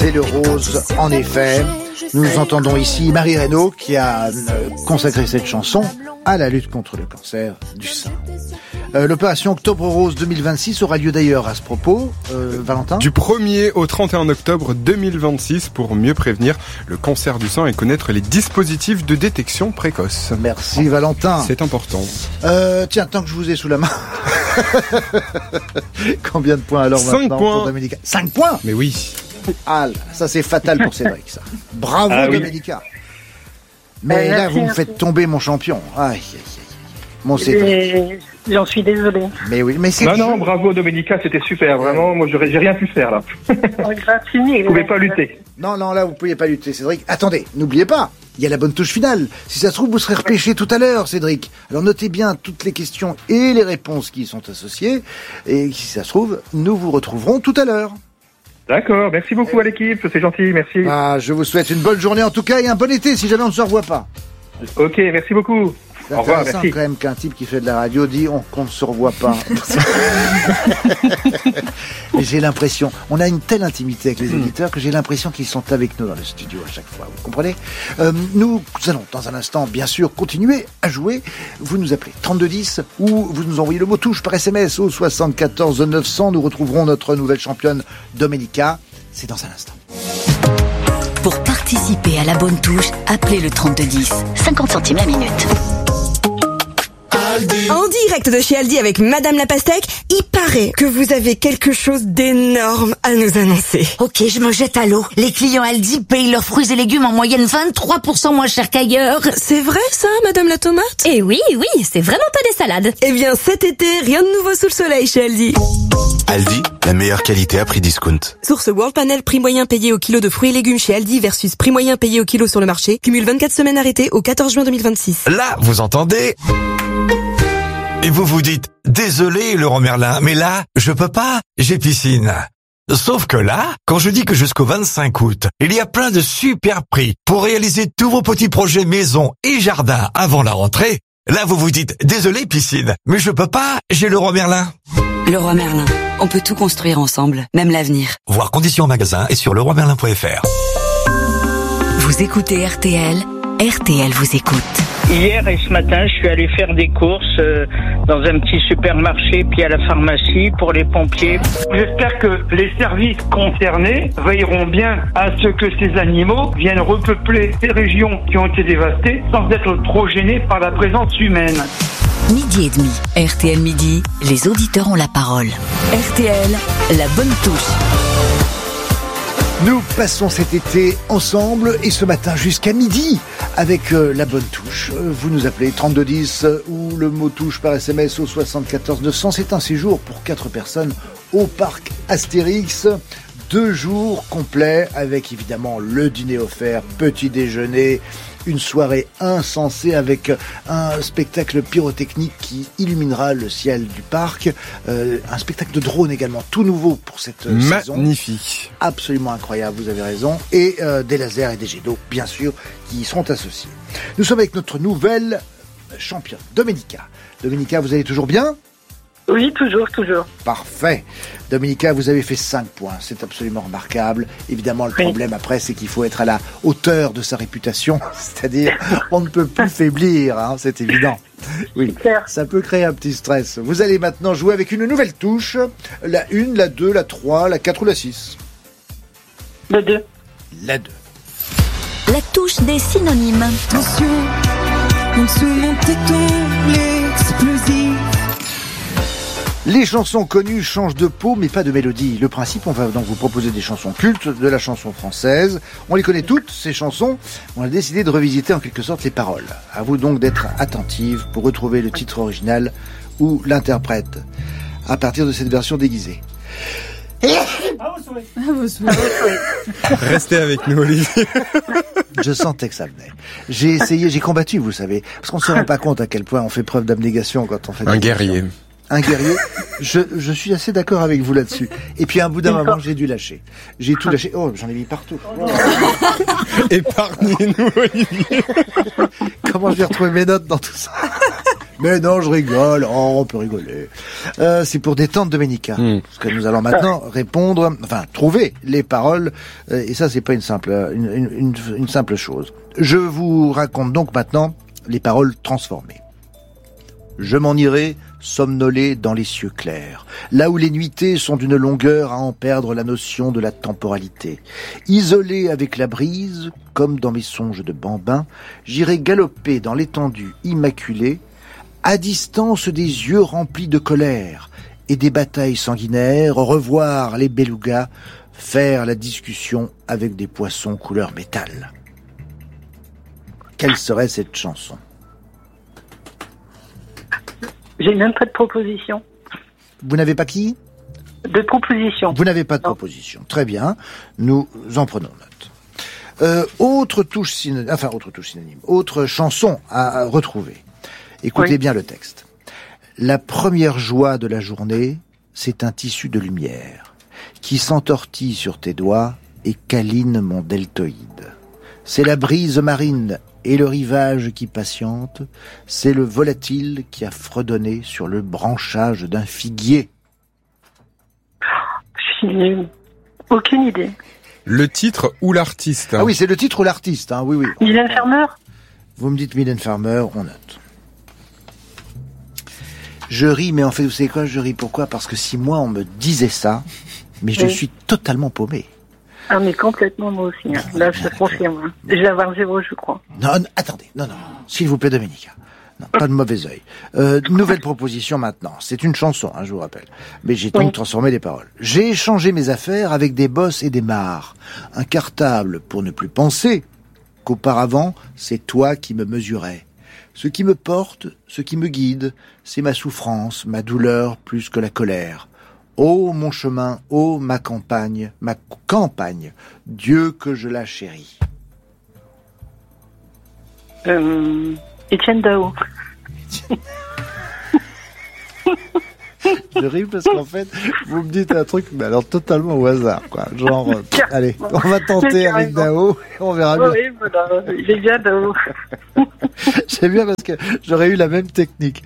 c'est le rose, en effet. Nous entendons ici Marie Reynaud qui a consacré cette chanson à la lutte contre le cancer du sein. L'opération Octobre Rose 2026 aura lieu d'ailleurs à ce propos, Valentin. Du 1er au 31 octobre 2026 pour mieux prévenir le cancer du sein et connaître les dispositifs de détection précoce. Merci Valentin. C'est important. Tiens, tant que je vous ai sous la main. Combien de points alors 5 maintenant points. pour Doménica? 5 points. Mais oui. Ah, ça c'est fatal pour Cédric, ça. Bravo Doménica. Mais là, vous me faites tomber mon champion. Aïe, aïe, aïe. Mon Cédric. J'en suis désolé. Mais oui, mais c'est Non, bravo Doménica, c'était super, vraiment. Moi, j'ai rien pu faire là. Je pouvais pas lutter. Non, là, vous pouviez pas lutter, Cédric. Attendez, n'oubliez pas, il y a la bonne touche finale. Si ça se trouve, vous serez repêché tout à l'heure, Cédric. Alors notez bien toutes les questions et les réponses qui y sont associées. Et si ça se trouve, nous vous retrouverons tout à l'heure. D'accord, merci beaucoup à l'équipe, c'est gentil, merci. Ah, je vous souhaite une bonne journée en tout cas et un bon été si jamais on ne se revoit pas. Ok, merci beaucoup. C'est Au revoir, intéressant merci. quand même qu'un type qui fait de la radio dit qu'on ne se revoit pas. Mais j'ai l'impression, on a une telle intimité avec les auditeurs que j'ai l'impression qu'ils sont avec nous dans le studio à chaque fois. Vous comprenez ? Nous allons dans un instant, bien sûr, continuer à jouer. Vous nous appelez 3210 ou vous nous envoyez le mot touche par SMS au 74 900. Nous retrouverons notre nouvelle championne Doménica. C'est dans un instant. Pour participer à la bonne touche, appelez le 3210. 50 centimes la minute. En direct de chez Aldi avec Madame la Pastèque, il paraît que vous avez quelque chose d'énorme à nous annoncer. Ok, je me jette à l'eau. Les clients Aldi payent leurs fruits et légumes en moyenne 23% moins cher qu'ailleurs. C'est vrai ça, Madame la Tomate ? Eh oui, c'est vraiment pas des salades. Eh bien cet été, rien de nouveau sous le soleil chez Aldi. Aldi, la meilleure qualité à prix discount. Source World Panel, prix moyen payé au kilo de fruits et légumes chez Aldi versus prix moyen payé au kilo sur le marché. Cumule 24 semaines arrêtées au 14 juin 2026. Là, vous entendez ? Et vous vous dites, désolé Laurent Merlin, mais là, je peux pas, j'ai piscine. Sauf que là, quand je dis que jusqu'au 25 août, il y a plein de super prix pour réaliser tous vos petits projets maison et jardin avant la rentrée, là vous vous dites, désolé piscine, mais je peux pas, j'ai Leroy Merlin. Leroy Merlin, on peut tout construire ensemble, même l'avenir. Voir conditions en magasin et sur leroymerlin.fr. Vous écoutez RTL, RTL vous écoute. Hier et ce matin, je suis allé faire des courses dans un petit supermarché puis à la pharmacie pour les pompiers. J'espère que les services concernés veilleront bien à ce que ces animaux viennent repeupler ces régions qui ont été dévastées sans être trop gênés par la présence humaine. Midi et demi, RTL Midi, les auditeurs ont la parole. RTL, la bonne touche. Nous passons cet été ensemble et ce matin jusqu'à midi avec la bonne touche. Vous nous appelez 3210 ou le mot touche par SMS au 74 900. C'est un séjour pour 4 personnes au parc Astérix. 2 jours complets avec évidemment le dîner offert, petit déjeuner, une soirée insensée avec un spectacle pyrotechnique qui illuminera le ciel du parc, un spectacle de drone également, tout nouveau pour cette saison. Magnifique. Absolument incroyable, vous avez raison. Et des lasers et des jets d'eau, bien sûr, qui y seront associés. Nous sommes avec notre nouvelle championne, Doménica. Doménica, vous allez toujours bien ? Oui, toujours. Parfait. Doménica, vous avez fait 5 points. C'est absolument remarquable. Évidemment, le problème après, c'est qu'il faut être à la hauteur de sa réputation. C'est-à-dire, on ne peut plus faiblir, hein, c'est évident. Oui, ça peut créer un petit stress. Vous allez maintenant jouer avec une nouvelle touche. La 1, la 2, la 3, la 4 ou la 6 ? La 2. La 2. La touche des synonymes. Attention, en dessous mon téton, l'explosif. Les chansons connues changent de peau, mais pas de mélodie. Le principe, on va donc vous proposer des chansons cultes de la chanson française. On les connaît toutes, ces chansons. On a décidé de revisiter en quelque sorte les paroles. À vous donc d'être attentive pour retrouver le titre original ou l'interprète à partir de cette version déguisée. Restez avec nous, Olivier. Je sentais que ça venait. J'ai essayé, j'ai combattu, vous savez. Parce qu'on ne se rend pas compte à quel point on fait preuve d'abnégation quand on fait un guerrier. Un guerrier. Je suis assez d'accord avec vous là-dessus. Et puis, à un bout d'un moment, j'ai dû lâcher. J'ai tout lâché. Oh, j'en ai mis partout. Oh. Épargnez-nous, Olivier. Comment je vais retrouver mes notes dans tout ça? Mais non, je rigole. Oh, on peut rigoler. C'est pour détendre Doménica. Parce que nous allons maintenant trouver les paroles. Et ça, c'est pas une simple chose. Je vous raconte donc maintenant les paroles transformées. Je m'en irai somnolé dans les cieux clairs, là où les nuitées sont d'une longueur à en perdre la notion de la temporalité. Isolé avec la brise, comme dans mes songes de bambin, j'irai galoper dans l'étendue immaculée, à distance des yeux remplis de colère et des batailles sanguinaires, revoir les belugas, faire la discussion avec des poissons couleur métal. Quelle serait cette chanson ? J'ai même pas de proposition. Vous n'avez pas qui ? De proposition. Vous n'avez pas de proposition. Très bien. Nous en prenons note. Autre chanson à retrouver. Écoutez bien le texte. La première joie de la journée, c'est un tissu de lumière qui s'entortille sur tes doigts et câline mon deltoïde. C'est la brise marine et le rivage qui patiente, c'est le volatile qui a fredonné sur le branchage d'un figuier. Je n'ai aucune idée. Le titre ou l'artiste ? Ah oui, c'est le titre ou l'artiste, hein, oui. Mylène Farmer ? Vous me dites Mylène Farmer, on note. Je ris, mais en fait, vous savez quoi, je ris pourquoi ? Parce que si moi on me disait ça, mais je suis totalement paumé. Ah, mais complètement, moi aussi. Hein. Là, je confirme. Je vais avoir 0, je crois. Non, attendez. Non. S'il vous plaît, Doménica. Non, pas de mauvais œil. Nouvelle proposition maintenant. C'est une chanson, je vous rappelle. Mais j'ai donc transformé les paroles. J'ai échangé mes affaires avec des bosses et des mares. Un cartable pour ne plus penser qu'auparavant, c'est toi qui me mesurais. Ce qui me porte, ce qui me guide, c'est ma souffrance, ma douleur plus que la colère. Ô mon chemin, ô ma campagne, Dieu que je la chéris. Étienne Dao. Je ris parce qu'en fait, vous me dites un truc, mais alors totalement au hasard, quoi. Genre, allez, on va tenter avec Dao, et on verra bien. Oui, voilà, j'ai bien Dao. C'est bien parce que j'aurais eu la même technique.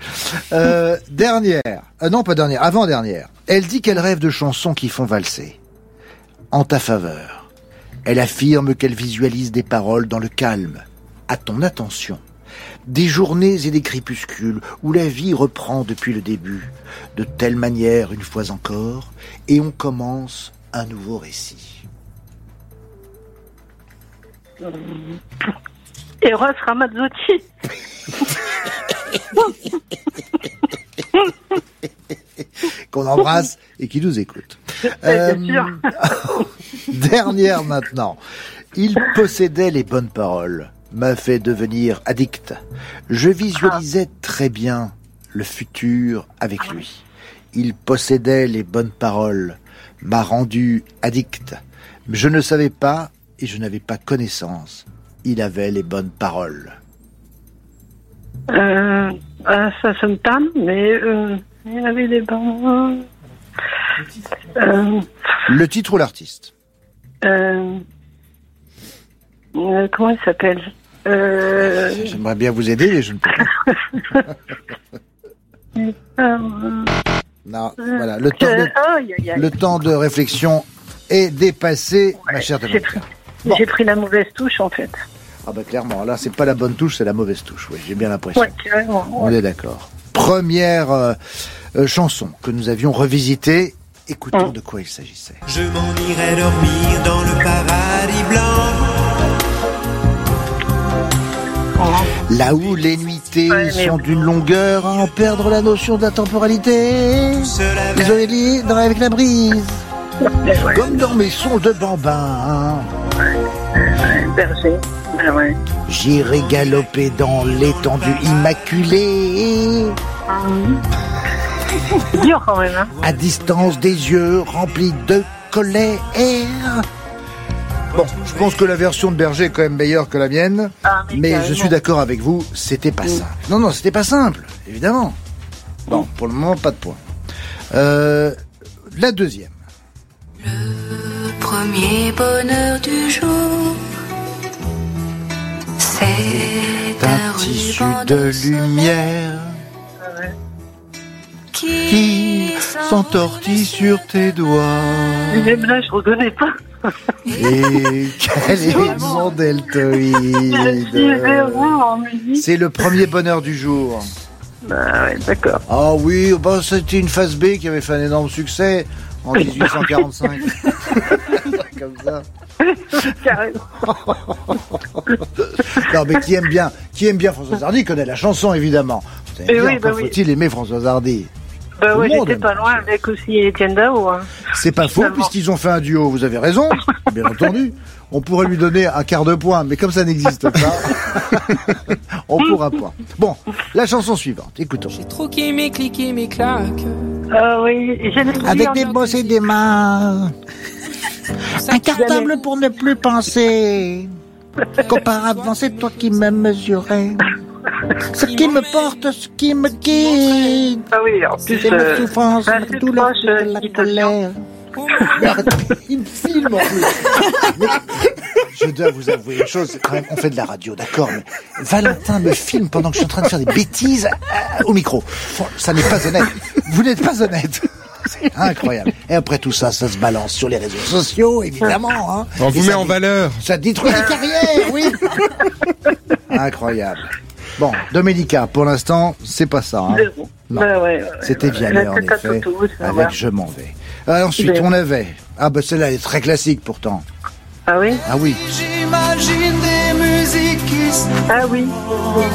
Avant-dernière. Elle dit qu'elle rêve de chansons qui font valser. En ta faveur. Elle affirme qu'elle visualise des paroles dans le calme. À ton attention. Des journées et des crépuscules où la vie reprend depuis le début. De telle manière, une fois encore, et on commence un nouveau récit. Eros Ramazzotti. Qu'on embrasse et qui nous écoute. Bien sûr. Dernière maintenant. Il possédait les bonnes paroles, m'a fait devenir addict. Je visualisais très bien le futur avec lui. Il possédait les bonnes paroles, m'a rendu addict. Je ne savais pas et je n'avais pas connaissance. Il avait les bonnes paroles. Ça me parle, mais il avait des bonnes... Le titre ou l'artiste ? Comment il s'appelle J'aimerais bien vous aider, mais je ne peux pas. Non, voilà. Le temps de réflexion est dépassé, ma chère Doménica. J'ai pris la mauvaise touche, en fait. Ah bah clairement, là, c'est pas la bonne touche, c'est la mauvaise touche. Oui, j'ai bien l'impression. Ouais, carrément. On est d'accord. Première chanson que nous avions revisitée. Écoutons de quoi il s'agissait. Je m'en irai dormir dans le paradis blanc. Là où les nuitées sont d'une longueur à en perdre la notion de la temporalité. Désolé, avec la brise. Comme dans mes songes de bambin. Berger. J'irai galoper dans l'étendue immaculée. C'est dur quand même, hein. À distance des yeux remplis de colère. Bon, je pense que la version de Berger est quand même meilleure que la mienne. Mais je suis d'accord avec vous, c'était pas simple. Non, c'était pas simple, évidemment. Bon, pour le moment, pas de point. La deuxième. Le premier bonheur du jour, c'est un tissu de lumière qui s'entortille sur tes doigts. Même là, je reconnais pas. Et quel est mon deltoïde? C'est le premier bonheur du jour. Bah ouais, d'accord. Ah oui, bah c'était une phase B qui avait fait un énorme succès en 1845. Comme ça. Carrément. Non, mais qui aime bien Françoise Hardy connaît la chanson, évidemment. Vous savez bien, oui, faut-il aimer Françoise Hardy? Bah ouais, j'étais pas loin avec aussi Étienne Dao. Hein. C'est pas faux, puisqu'ils ont fait un duo, vous avez raison, bien entendu. On pourrait lui donner un quart de point, mais comme ça n'existe pas, on pourra pas. Bon, la chanson suivante, écoutons. J'ai trop mes cliquer mes claques. Ah oui, avec des bosses et des mains. Un cartable pour ne plus penser. Qu'auparavant, c'est toi qui me mesurais. Ce qui me porte, ce qui me quitte. Ah oui, en plus, c'est ma souffrance, ma douleur, la colère. Il me filme en plus. Mais, je dois vous avouer une chose, quand même, on fait de la radio, d'accord, mais Valentin me filme pendant que je suis en train de faire des bêtises au micro. Ça n'est pas honnête. Vous n'êtes pas honnête. C'est incroyable. Et après tout ça, ça se balance sur les réseaux sociaux, évidemment. Hein. On vous met en valeur. Ça détruit les carrières, oui. Incroyable. Bon, Doménica, pour l'instant, c'est pas ça. Hein. Non. Bah ouais, c'était Vianney, en effet, avec Je m'en vais. Ensuite, on avait... Ah bah celle-là, elle est très classique, pourtant. Ah oui? Ah oui. J'imagine des musiques qui... Ah oui.